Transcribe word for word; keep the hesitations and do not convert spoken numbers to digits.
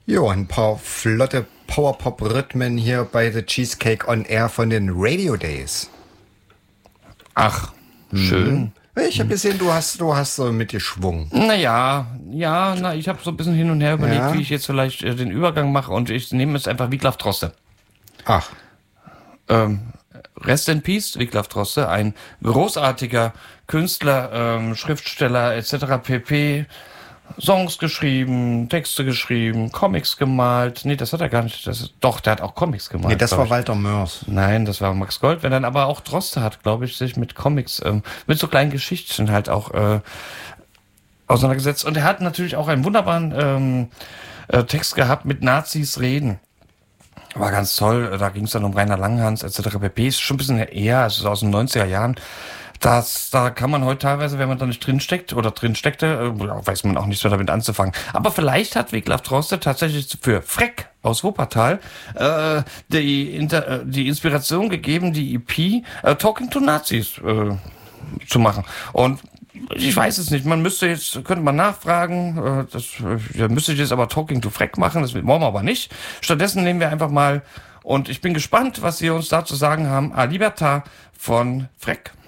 Jo, ein paar flotte Powerpop-Rhythmen hier bei The Cheesecake on Air von den Radio Days. Ach, schön. Ich habe gesehen, du hast, du hast so mitgeschwungen. Naja, ja, na, ich habe so ein bisschen hin und her überlegt, Ja. wie ich jetzt vielleicht äh, den Übergang mache und ich nehme jetzt einfach Wiglaf Droste. Ach, Ähm, Rest in Peace, Wiglaf Droste, ein großartiger Künstler, ähm, Schriftsteller et cetera pp. Songs geschrieben, Texte geschrieben, Comics gemalt. Nee, das hat er gar nicht. Das ist, doch, der hat auch Comics gemalt. nee, das glaub war ich. Walter Mörs. Nein, das war Max Gold. Wenn dann aber auch Droste hat, glaube ich, sich mit Comics, ähm, mit so kleinen Geschichten halt auch äh, auseinandergesetzt. Und er hat natürlich auch einen wunderbaren ähm, äh, Text gehabt mit Nazis reden. War ganz toll. Da ging es dann um Rainer Langhans et cetera pp. Ist schon ein bisschen eher, also aus den neunziger Jahren. Das, da kann man heute teilweise, wenn man da nicht drinsteckt oder drinsteckte, äh, weiß man auch nicht so damit anzufangen. Aber vielleicht hat Wiglaf Droste tatsächlich für Freck aus Wuppertal äh, die, Inter, äh, die Inspiration gegeben, die E P äh, Talking to Nazis äh, zu machen. Und ich weiß es nicht. Man müsste jetzt, könnte man nachfragen, äh, das äh, müsste ich jetzt aber Talking to Freck machen, das wollen wir aber nicht. Stattdessen nehmen wir einfach mal, und ich bin gespannt, was Sie uns da zu sagen haben, A Libertà von Freck.